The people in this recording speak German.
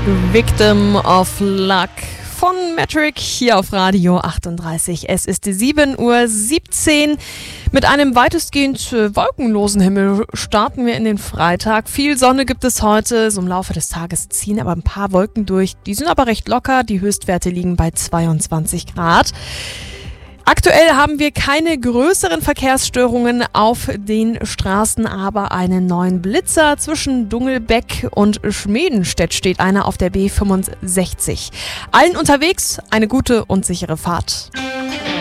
Victim of Luck von Metric hier auf Radio 38. Es ist 7:17 Uhr. Mit einem weitestgehend wolkenlosen Himmel starten wir in den Freitag. Viel Sonne gibt es heute. So im Laufe des Tages ziehen aber ein paar Wolken durch. Die sind aber recht locker. Die Höchstwerte liegen bei 22 Grad. Aktuell haben wir keine größeren Verkehrsstörungen auf den Straßen, aber einen neuen Blitzer zwischen Dungelbeck und Schmedenstedt steht einer auf der B65. Allen unterwegs eine gute und sichere Fahrt.